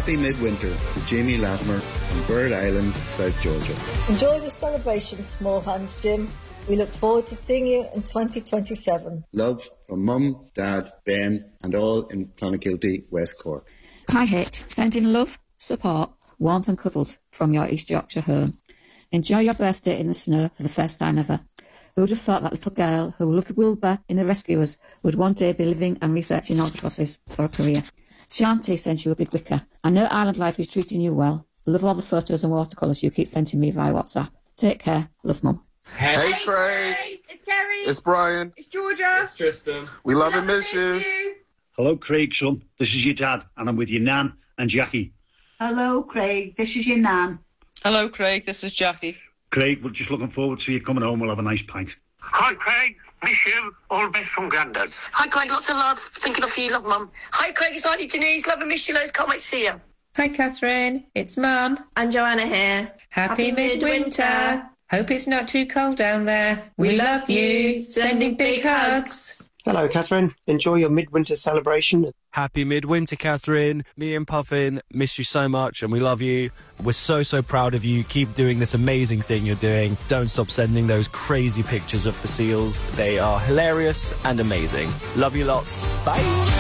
Happy midwinter to Jamie Latimer from Bird Island, South Georgia. Enjoy the celebration, Small Hands Jim. We look forward to seeing you in 2027. Love from Mum, Dad, Ben and all in Clonakilty, West Cork. Hi Hitch, sending love, support, warmth and cuddles from your East Yorkshire home. Enjoy your birthday in the snow for the first time ever. Who would have thought that little girl who loved Wilbur in The Rescuers would one day be living and researching albatrosses for a career? Shanti sends you a big wicker. I know Island Life is treating you well. Love all the photos and watercolours you keep sending me via WhatsApp. Take care. Love, Mum. Hey Craig. It's Kerry. It's Brian. It's Georgia. It's Tristan. We love and miss you. Hello, Craig, son. This is your dad, and I'm with your nan and Jackie. Hello, Craig. This is your nan. Hello, Craig. This is Jackie. Craig, we're just looking forward to you coming home. We'll have a nice pint. Hi, Craig. Miss you. All the best from Grandad. Hi, Craig. Lots of love. Thinking of you. Love, Mum. Hi, Craig. It's Auntie Denise. Love and miss you loads. Can't wait to see you. Hi, Catherine. It's Mum. And Joanna here. Happy midwinter. Hope it's not too cold down there. We love you. Sending big hugs. Hello, Catherine. Enjoy your midwinter celebration. Happy midwinter, Catherine. Me and Puffin miss you so much and we love you. We're so proud of you. Keep doing this amazing thing you're doing. Don't stop sending those crazy pictures of the seals. They are hilarious and amazing. Love you lots. Bye.